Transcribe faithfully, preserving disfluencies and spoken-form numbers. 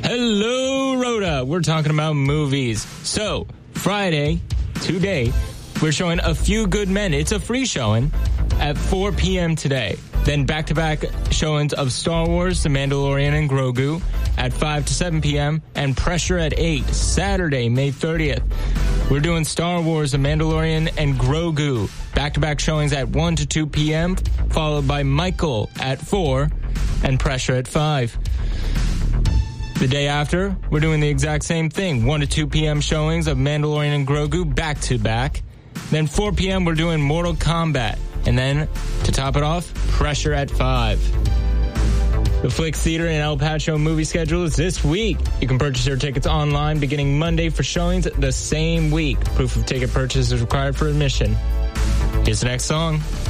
Hello, Rhoda. We're talking about movies. So, Friday, today, we're showing A Few Good Men. It's a free showing at four p.m. today. Then back-to-back showings of Star Wars, The Mandalorian, and Grogu at five to seven p.m. and Pressure at eight, Saturday, May thirtieth. We're doing Star Wars, The Mandalorian, and Grogu. Back-to-back showings at one to two p.m., followed by Michael at four and Pressure at five. The day after, we're doing the exact same thing. one to two p.m. showings of Mandalorian and Grogu back-to-back. Then four p.m. we're doing Mortal Kombat. And then, to top it off, Pressure at five. The Flicks Theater and El Pacho movie schedule is this week. You can purchase your tickets online beginning Monday for showings the same week. Proof of ticket purchase is required for admission. Here's the next song.